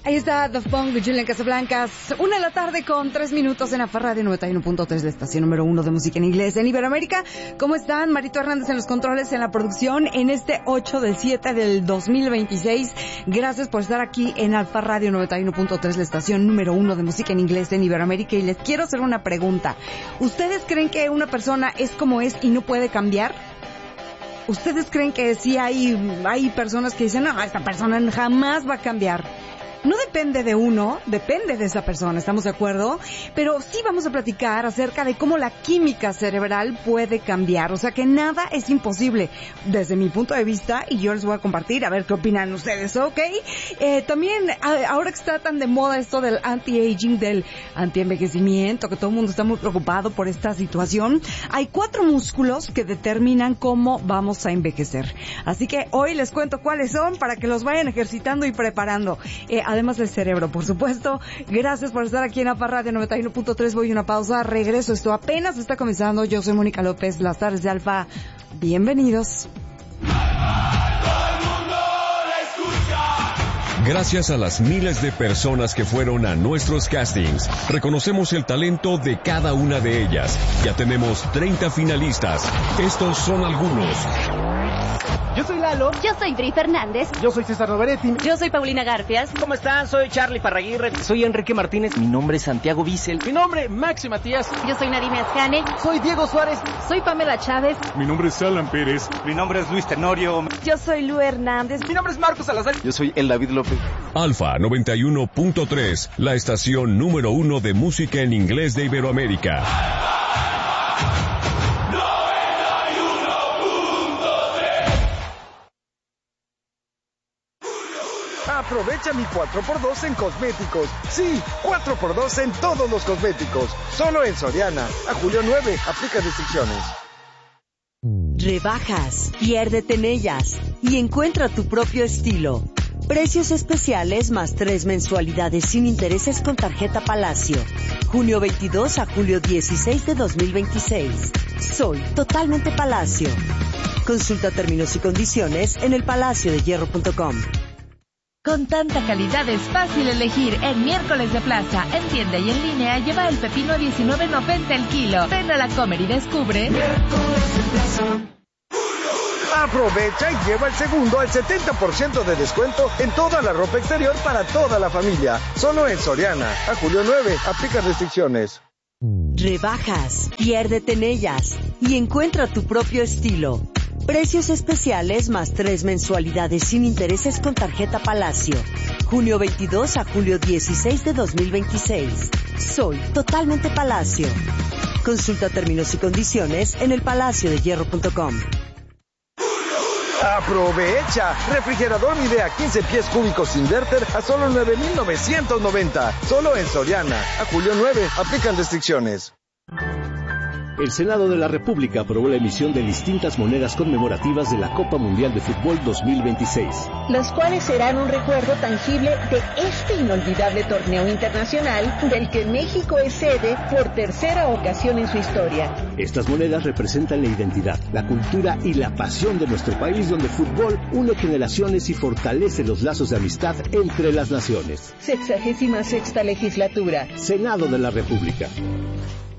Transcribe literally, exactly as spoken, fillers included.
Ahí está The Funk de Julian Casablancas. Una de la tarde con tres minutos en A F A Radio noventa y uno punto tres, la estación número uno de música en inglés en Iberoamérica. ¿Cómo están? Marito Hernández en los controles, en la producción, en este ocho del siete del dos mil veintiséis. Gracias por estar aquí en A F A Radio noventa y uno punto tres, la estación número uno de música en inglés en Iberoamérica. Y les quiero hacer una pregunta. ¿Ustedes creen que una persona es como es y no puede cambiar? ¿Ustedes creen que sí hay, hay personas que dicen, no, esta persona jamás va a cambiar? No depende de uno, depende de esa persona, ¿estamos de acuerdo? Pero sí vamos a platicar acerca de cómo la química cerebral puede cambiar. O sea que nada es imposible desde mi punto de vista, y yo les voy a compartir a ver qué opinan ustedes, ¿ok? Eh, también, a, ahora que está tan de moda esto del anti-aging, del anti-envejecimiento, que todo el mundo está muy preocupado por esta situación, hay cuatro músculos que determinan cómo vamos a envejecer. Así que hoy les cuento cuáles son para que los vayan ejercitando y preparando. Eh, Además del cerebro, por supuesto. Gracias por estar aquí en A F A Radio noventa y uno punto tres. Voy a una pausa, regreso. Esto apenas está comenzando. Yo soy Mónica López, las tardes de Alfa. Bienvenidos. Gracias a las miles de personas que fueron a nuestros castings, reconocemos el talento de cada una de ellas. Ya tenemos treinta finalistas. Estos son algunos. Yo soy Lalo. Yo soy Bri Fernández. Yo soy César Noveretti. Yo soy Paulina Garfias. ¿Cómo están? Soy Charlie Parraguirre. Soy Enrique Martínez. Mi nombre es Santiago Bissell. Mi nombre, Maxi Matías. Yo soy Nadine Ascane. Soy Diego Suárez. Soy Pamela Chávez. Mi nombre es Alan Pérez. Mi nombre es Luis Tenorio. Yo soy Lu Hernández. Mi nombre es Marcos Salazar. Yo soy el David López. Alfa noventa y uno punto tres, la estación número uno de música en inglés de Iberoamérica. Aprovecha mi cuatro por dos en cosméticos. Sí, cuatro por dos en todos los cosméticos. Solo en Soriana. A julio nueve. Aplica restricciones. Rebajas, piérdete en ellas y encuentra tu propio estilo. Precios especiales más tres mensualidades sin intereses con tarjeta Palacio. Junio veintidós a julio dieciséis de dos mil veintiséis. Soy totalmente Palacio. Consulta términos y condiciones en el palacio de hierro punto com. Con tanta calidad es fácil elegir. En Miércoles de Plaza, en tienda y en línea, lleva el pepino a diecinueve noventa el kilo. Ven a la Comer y descubre. Miércoles de Plaza. Aprovecha y lleva el segundo al setenta por ciento de descuento en toda la ropa exterior para toda la familia. Solo en Soriana. A julio nueve. Aplica restricciones. Rebajas, piérdete en ellas y encuentra tu propio estilo. Precios especiales más tres mensualidades sin intereses con tarjeta Palacio. Junio veintidós a julio dieciséis de dos mil veintiséis. Soy totalmente Palacio. Consulta términos y condiciones en el palacio de hierro punto com. ¡Aprovecha! Refrigerador Midea quince pies cúbicos inverter a solo nueve mil novecientos noventa. Solo en Soriana. A julio nueve. Aplican restricciones. El Senado de la República aprobó la emisión de distintas monedas conmemorativas de la Copa Mundial de Fútbol dos mil veintiséis. Los cuales serán un recuerdo tangible de este inolvidable torneo internacional del que México es sede por tercera ocasión en su historia. Estas monedas representan la identidad, la cultura y la pasión de nuestro país, donde el fútbol une generaciones y fortalece los lazos de amistad entre las naciones. Sexagésima sexta legislatura. Senado de la República.